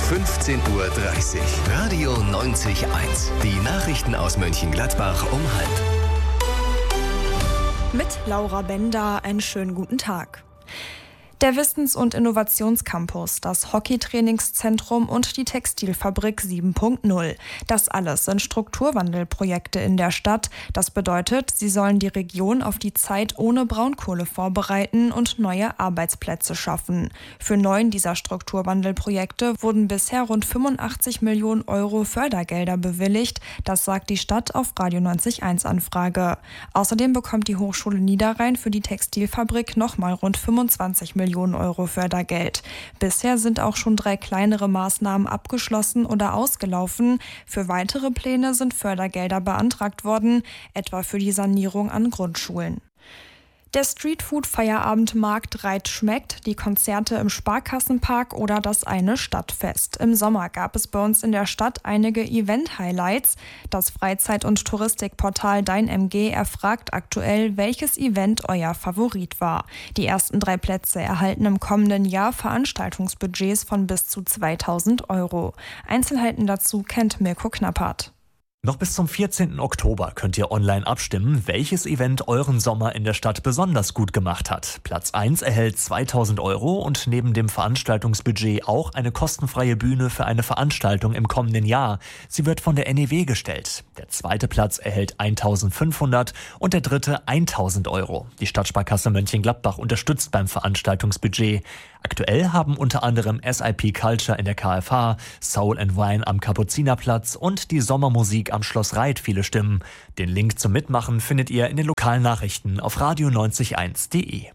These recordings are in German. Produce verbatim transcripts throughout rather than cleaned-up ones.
fünfzehn Uhr dreißig. Radio neunzig Komma eins. Die Nachrichten aus Mönchengladbach um halb. Mit Laura Bender einen schönen guten Tag. Der Wissens- und Innovationscampus, das Hockeytrainingszentrum und die Textilfabrik sieben Punkt null. Das alles sind Strukturwandelprojekte in der Stadt. Das bedeutet, sie sollen die Region auf die Zeit ohne Braunkohle vorbereiten und neue Arbeitsplätze schaffen. Für neun dieser Strukturwandelprojekte wurden bisher rund fünfundachtzig Millionen Euro Fördergelder bewilligt. Das sagt die Stadt auf Radio neunzig Komma eins Anfrage. Außerdem bekommt die Hochschule Niederrhein für die Textilfabrik nochmal rund fünfundzwanzig Millionen Euro Fördergeld. Bisher sind auch schon drei kleinere Maßnahmen abgeschlossen oder ausgelaufen. Für weitere Pläne sind Fördergelder beantragt worden, etwa für die Sanierung an Grundschulen. Der Streetfood-Feierabendmarkt Reit schmeckt, die Konzerte im Sparkassenpark oder das eine Stadtfest. Im Sommer gab es bei uns in der Stadt einige Event-Highlights. Das Freizeit- und Touristikportal DeinMG erfragt aktuell, welches Event euer Favorit war. Die ersten drei Plätze erhalten im kommenden Jahr Veranstaltungsbudgets von bis zu zweitausend Euro. Einzelheiten dazu kennt Mirko Knappert. Noch bis zum vierzehnten Oktober könnt ihr online abstimmen, welches Event euren Sommer in der Stadt besonders gut gemacht hat. Platz eins erhält zweitausend Euro und neben dem Veranstaltungsbudget auch eine kostenfreie Bühne für eine Veranstaltung im kommenden Jahr. Sie wird von der N E W gestellt. Der zweite Platz erhält eintausendfünfhundert und der dritte eintausend Euro. Die Stadtsparkasse Mönchengladbach unterstützt beim Veranstaltungsbudget. Aktuell haben unter anderem S I P Culture in der K F H, Soul and Wine am Kapuzinerplatz und die Sommermusik am Schloss Reit viele Stimmen. Den Link zum Mitmachen findet ihr in den lokalen Nachrichten auf radio neunzig Komma eins punkt de.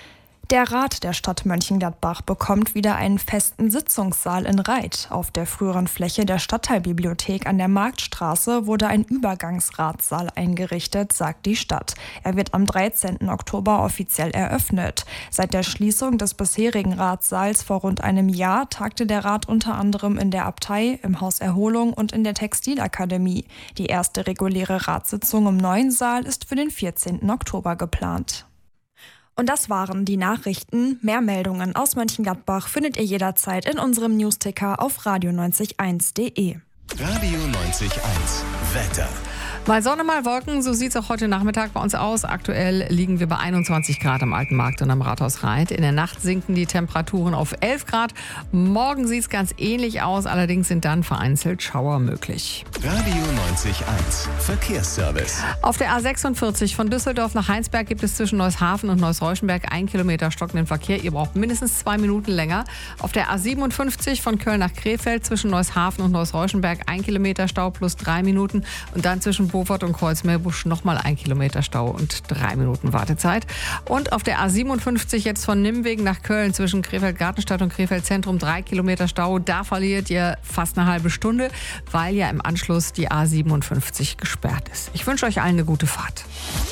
Der Rat der Stadt Mönchengladbach bekommt wieder einen festen Sitzungssaal in Reit. Auf der früheren Fläche der Stadtteilbibliothek an der Marktstraße wurde ein Übergangsratssaal eingerichtet, sagt die Stadt. Er wird am dreizehnten Oktober offiziell eröffnet. Seit der Schließung des bisherigen Ratssaals vor rund einem Jahr tagte der Rat unter anderem in der Abtei, im Haus Erholung und in der Textilakademie. Die erste reguläre Ratssitzung im neuen Saal ist für den vierzehnten Oktober geplant. Und das waren die Nachrichten. Mehr Meldungen aus Mönchengladbach findet ihr jederzeit in unserem Newsticker auf radio neunzig Komma eins punkt de. Radio neunzig Komma eins. Wetter. Mal Sonne, mal Wolken, so sieht es auch heute Nachmittag bei uns aus. Aktuell liegen wir bei einundzwanzig Grad am Alten Markt und am Rathaus Reit. In der Nacht sinken die Temperaturen auf elf Grad. Morgen sieht es ganz ähnlich aus, allerdings sind dann vereinzelt Schauer möglich. Radio neunzig Komma eins. Verkehrsservice. Auf der A sechsundvierzig von Düsseldorf nach Heinsberg gibt es zwischen Neushafen und Neuss-Reuschenberg ein Kilometer stockenden Verkehr. Ihr braucht mindestens zwei Minuten länger. Auf der A siebenundfünfzig von Köln nach Krefeld zwischen Neushafen und Neuss-Reuschenberg ein Kilometer Stau plus drei Minuten. Und dann zwischen Beaufort und Kreuzmeerbusch nochmal ein Kilometer Stau und drei Minuten Wartezeit. Und auf der A siebenundfünfzig jetzt von Nimwegen nach Köln zwischen Krefeld-Gartenstadt und Krefeld-Zentrum drei Kilometer Stau. Da verliert ihr fast eine halbe Stunde, weil ja im Anschluss die A siebenundfünfzig gesperrt ist. Ich wünsche euch allen eine gute Fahrt.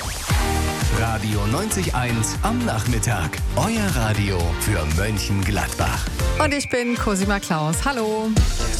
Radio neunzig Komma eins am Nachmittag. Euer Radio für Mönchengladbach. Und ich bin Cosima Klaus. Hallo.